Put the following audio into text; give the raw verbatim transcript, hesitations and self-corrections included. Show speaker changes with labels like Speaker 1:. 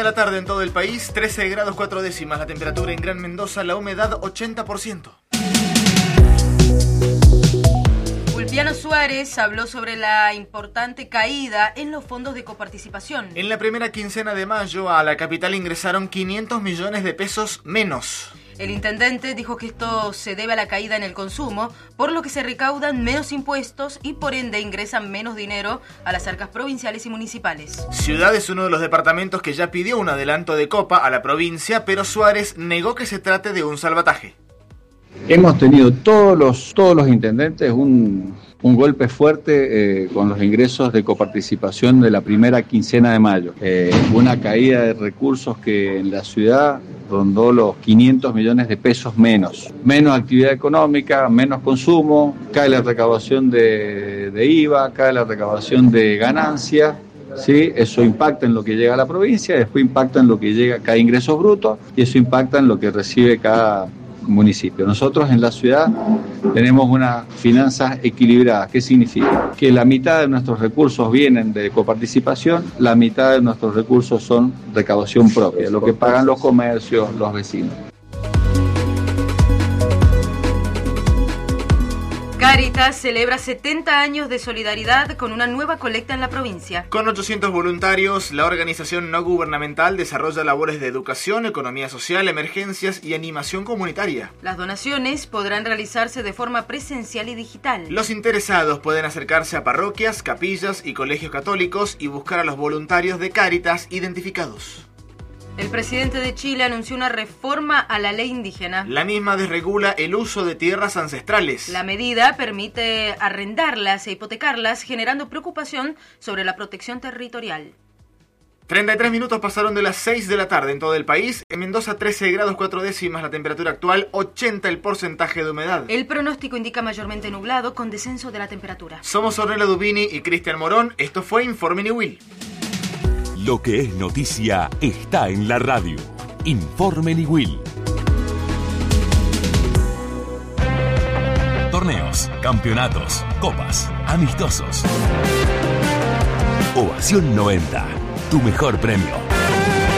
Speaker 1: la tarde en todo el país, trece grados cuatro décimas la temperatura en Gran Mendoza, la humedad ochenta por ciento.
Speaker 2: Ulpiano Suárez habló sobre la importante caída en los fondos de coparticipación.
Speaker 1: En la primera quincena de mayo a la capital ingresaron quinientos millones de pesos menos.
Speaker 2: El intendente dijo que esto se debe a la caída en el consumo, por lo que se recaudan menos impuestos y por ende ingresan menos dinero a las arcas provinciales y municipales.
Speaker 1: Ciudad es uno de los departamentos que ya pidió un adelanto de copa a la provincia, pero Suárez negó que se trate de un salvataje.
Speaker 3: Hemos tenido todos los, todos los intendentes un, un golpe fuerte eh, con los ingresos de coparticipación de la primera quincena de mayo. Eh, una caída de recursos que en la ciudad rondó los quinientos millones de pesos menos. Menos actividad económica, menos consumo, cae la recaudación de, de I V A, cae la recaudación de ganancias. Sí, eso impacta en lo que llega a la provincia, después impacta en lo que llega cada ingreso bruto y eso impacta en lo que recibe cada municipio. Nosotros en la ciudad tenemos unas finanzas equilibradas. ¿Qué significa? Que la mitad de nuestros recursos vienen de coparticipación, la mitad de nuestros recursos son recaudación propia, lo que pagan los comercios, los vecinos.
Speaker 2: Cáritas celebra setenta años de solidaridad con una nueva colecta en la provincia.
Speaker 1: Con ochocientos voluntarios, la organización no gubernamental desarrolla labores de educación, economía social, emergencias y animación comunitaria.
Speaker 2: Las donaciones podrán realizarse de forma presencial y digital.
Speaker 1: Los interesados pueden acercarse a parroquias, capillas y colegios católicos y buscar a los voluntarios de Cáritas identificados.
Speaker 2: El presidente de Chile anunció una reforma a la ley indígena.
Speaker 1: La misma desregula el uso de tierras ancestrales.
Speaker 2: La medida permite arrendarlas e hipotecarlas, generando preocupación sobre la protección territorial.
Speaker 1: treinta y tres minutos pasaron de las seis de la tarde en todo el país. En Mendoza, trece grados cuatro décimas la temperatura actual, ochenta el porcentaje de humedad.
Speaker 2: El pronóstico indica mayormente nublado con descenso de la temperatura.
Speaker 1: Somos Ornella Dubini y Cristian Morón. Esto fue Informe Niwil.
Speaker 4: Lo que es noticia está en la radio. Informe Niwil. Torneos, campeonatos, copas, amistosos. Ovación noventa. Tu mejor premio.